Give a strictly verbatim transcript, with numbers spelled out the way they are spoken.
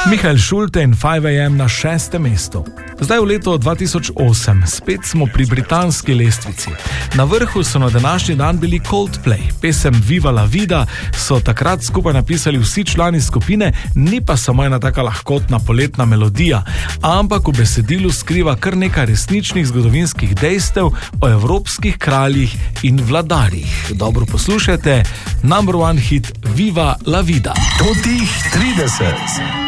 Mihael Schulte in five a m na šestem mestu. Zdaj v letu dva tisoč osem, spet smo pri britanski lestvici. Na vrhu so na današnji dan bili Coldplay. Pesem Viva la vida so takrat skupaj napisali vsi člani skupine, ni pa samo ena taka lahkotna poletna melodija, ampak v besedilu skriva kar nekaj resničnih zgodovinskih dejstev o evropskih kraljih in vladarjih. Dobro poslušajte, number one hit Viva la vida. Totih trideset.